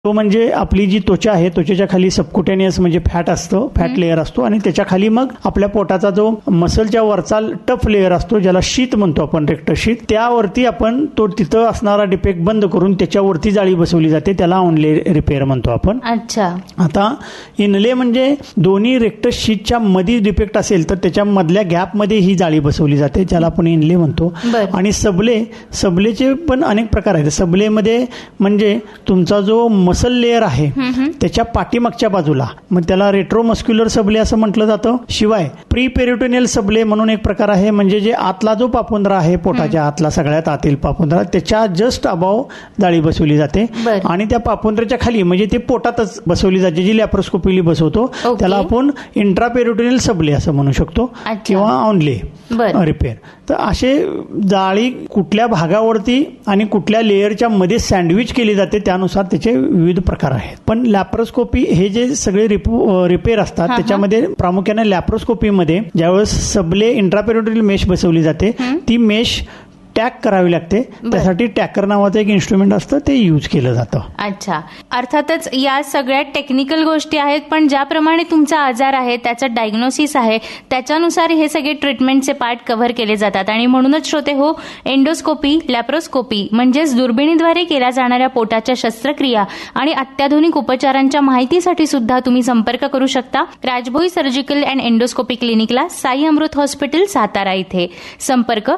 तो म्हणजे आपली जी त्वचा आहे, त्वचेच्या खाली सबक्युटेनियस म्हणजे फॅट असतो, फॅट लेअर असतो आणि त्याच्या खाली मग आपल्या पोटाचा जो मसलच्या वरचा टफ लेअर असतो, ज्याला शीत म्हणतो आपण, रेक्टस शीत, त्यावरती आपण तो तिथं असणारा डिफेक्ट बंद करून त्याच्यावरती जाळी बसवली जाते, त्याला ऑनले रिपेअर म्हणतो आपण. अच्छा. आता इनले म्हणजे दोन्ही रेक्टस शीटच्या मध्ये डिफेक्ट असेल तर त्याच्या मधल्या गॅपमध्ये ही जाळी बसवली जाते, ज्याला आपण इनले म्हणतो. आणि सबलेचे पण अनेक प्रकार आहेत. सबलेमध्ये म्हणजे तुमचा जो मसल लेअर आहे त्याच्या पाठीमागच्या बाजूला, मग त्याला रेट्रोमस्क्युलर सबले असं म्हटलं जातं. शिवाय प्री पेरिटोनियल सबले म्हणून एक प्रकार आहे, म्हणजे जे आतला जो पापुंद्रा आहे, पोटाच्या आतला सगळ्यात आतील पापुंद्रा, त्याच्या जस्ट अबाव जाळी बसवली जाते. आणि त्या पापुंद्राच्या खाली म्हणजे ते पोटातच बसवली जाते, जी लॅप्रोस्कोपीली बसवतो, त्याला आपण इंट्रापेरिटोनियल सबले असं म्हणू शकतो किंवा ऑनले रिपेअर. तर असे जाळी कुठल्या भागावरती आणि कुठल्या लेअरच्या मध्ये सँडविच केली जाते त्यानुसार त्याचे विविध प्रकार आहेत. पण लॅप्रोस्कोपी हे जे सगळे रिपेअर असतात त्याच्यामध्ये प्रामुख्याने लॅप्रोस्कोपीमध्ये ज्यावेळेस सबले इंट्रापेरिटोनियल मेश बसवली जाते, ती मेश टॅग करावी लागते. त्यासाठी टॅकर नावाचं एक इन्स्ट्रुमेंट असतं, ते यूज केलं जातं. अच्छा. अर्थातच या सगळ्या टेक्निकल गोष्टी आहेत, पण ज्याप्रमाणे तुमचा आजार आहे, त्याचं डायग्नोसिस आहे, त्याच्यानुसार हे सगळे ट्रीटमेंटचे पार्ट कव्हर केले जातात. आणि म्हणूनच श्रोते हो, एंडोस्कोपी, लॅप्रोस्कोपी म्हणजेच दुर्बिणीद्वारे केल्या जाणाऱ्या पोटाच्या शस्त्रक्रिया आणि अत्याधुनिक उपचारांच्या माहितीसाठी सुद्धा तुम्ही संपर्क करू शकता Rajbhoi surgical and endoscopy क्लिनिकला, Sai Amrut hospital, Satara इथे. संपर्क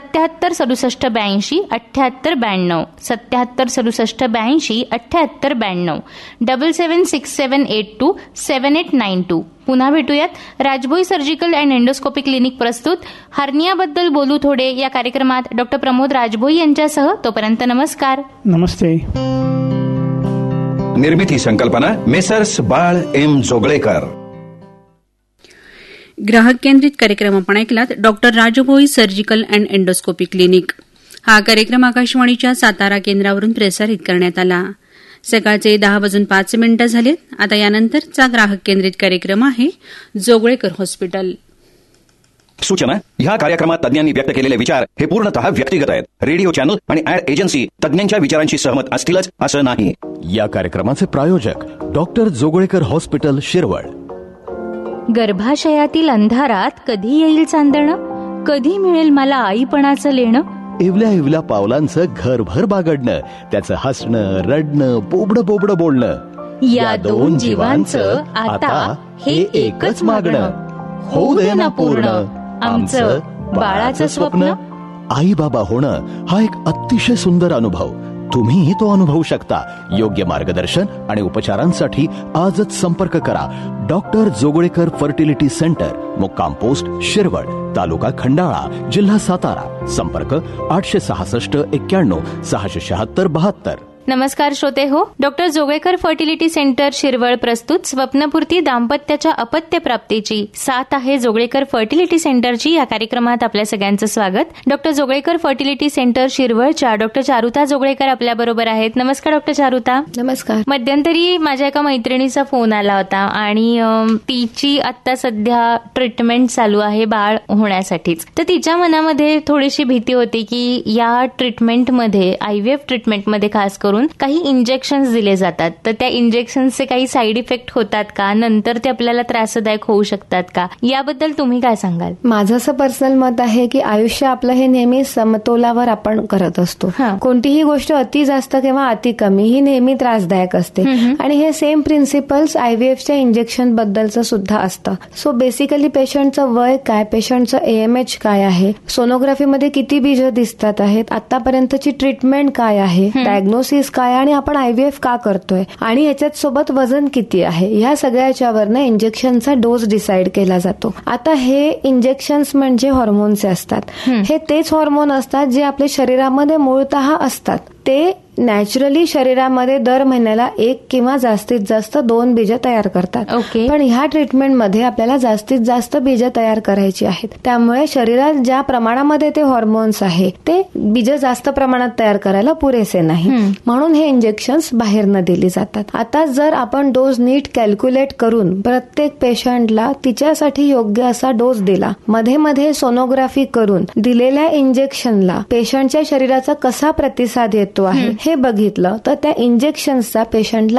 77 67 82 78 92, 77 67 82 78 92, 776782 7892. पुन्हा भेटूयात. Rajbhoi surgical and endoscopy clinic प्रस्तुत हर्नियाबद्दल बोलू थोडे या कार्यक्रमात डॉक्टर प्रमोद राजभोई यांच्यासह. तोपर्यंत नमस्कार. नमस्ते. निर्मिती संकल्पना मेसर्स बाळ एम जोगळेकर. ग्राहक केंद्रित कार्यक्रम आपण ऐकलात. Doctor Rajbhoi surgical and endoscopy clinic. हा कार्यक्रम आकाशवाणीच्या सातारा केंद्रावरून प्रसारित करण्यात आला. सकाळचे 10:05 झालेत. आता यानंतरचा ग्राहक केंद्रित कार्यक्रम आहे जोगळेकर हॉस्पिटल. सूचना: ह्या कार्यक्रमात तज्ञांनी व्यक्त केलेले विचार हे पूर्णतः व्यक्तिगत आहेत. रेडिओ चॅनल आणि ऍड एजन्सी तज्ञांच्या विचारांशी सहमत असतीलच असं नाही. या कार्यक्रमाचे प्रायोजक डॉक्टर जोगळेकर हॉस्पिटल, शिरवळ. गर्भाशयातील अंधारात कधी येईल चांदणं, कधी मिळेल मला आईपणाचं लेणं, इवल्या इवल्या पावलांचं घरभर बागडणं, त्याचं हसणं, रडणं, बोबडं बोलणं, या दोन जीवांचं आता हे एकच मागणं, होऊ दे ना पूर्ण आमचं बाळाचं स्वप्न. आई बाबा होणं हा एक अतिशय सुंदर अनुभव. तुम्हीही तो अनुभवू शकता. योग्य मार्गदर्शन आणि उपचारांसाठी आजच संपर्क करा. डॉक्टर जोगळेकर फर्टिलिटी सेंटर, मुक्काम पोस्ट शिरवळ, तालुका खंडाळा, जिल्हा सातारा. संपर्क 866 91 676 72. नमस्कार श्रोते हो, doctor Joglekar fertility centre Shirwal प्रस्तुत स्वप्नपूर्ती दाम्पत्याच्या अपत्य प्राप्तीची साथ आहे जोगळेकर फर्टिलिटी सेंटरची. या कार्यक्रमात आपल्या सगळ्यांचं स्वागत. Doctor Joglekar fertility centre शिरवळच्या doctor Charuta Joglekar आपल्या बरोबर आहेत. नमस्कार डॉक्टर चारुता. नमस्कार. मध्यंतरी माझ्या एका मैत्रिणीचा फोन आला होता आणि तिची आता सध्या ट्रीटमेंट चालू आहे बाळ होण्यासाठीच. तर तिच्या मनामध्ये थोडीशी भीती होती की या ट्रीटमेंटमध्ये, IVF ट्रीटमेंटमध्ये खास करून काही इंजेक्शन्स दिले जातात, तर त्या इंजेक्शन्सचे काही साईड इफेक्ट होतात का, नंतर ते आपल्याला त्रासदायक होऊ शकतात का, याबद्दल तुम्ही काय सांगाल? माझं असं पर्सनल मत आहे की आयुष्य आपलं हे नेहमी समतोलावर आपण करत असतो. कोणतीही गोष्ट अति जास्त किंवा अति कमी ही नेहमी त्रासदायक असते. आणि हे सेम प्रिन्सिपल्स IVFच्या इंजेक्शन बद्दलचं सुद्धा असतं. सो बेसिकली पेशंटचं वय काय, पेशंटचं AMH काय आहे, सोनोग्राफीमध्ये किती बीज दिसतात आहेत, आतापर्यंतची ट्रीटमेंट काय आहे, डायग्नोसिस काय, आणि आपण IVF का करतोय, आणि याच्यात सोबत वजन किती आहे, ह्या सगळ्याच्यावरनं इंजेक्शनचा डोस डिसाईड केला जातो. आता हे इंजेक्शन्स म्हणजे हॉर्मोन्सचे असतात. हे तेच हॉर्मोन असतात जे आपल्या शरीरामध्ये मूळतः असतात. ते नॅचरली शरीरामध्ये दर महिन्याला 1 किंवा जास्तीत जास्त 2 बीज तयार करतात. पण ह्या ट्रीटमेंटमध्ये आपल्याला जास्तीत जास्त बीज तयार करायची आहेत. त्यामुळे शरीरात ज्या प्रमाणामध्ये ते हॉर्मोन्स आहे ते बीज जास्त प्रमाणात तयार करायला पुरेसे नाही. म्हणून हे इंजेक्शन्स बाहेरनं दिली जातात. आता जर आपण डोस नीट कॅल्क्युलेट करून प्रत्येक पेशंटला तिच्यासाठी योग्य असा डोस दिला, मध्ये मध्ये सोनोग्राफी करून दिलेल्या इंजेक्शनला पेशंटच्या शरीराचा कसा प्रतिसाद येतो आहे हे बघितलं, तर त्या इंजेक्शन्सचा पेशंटला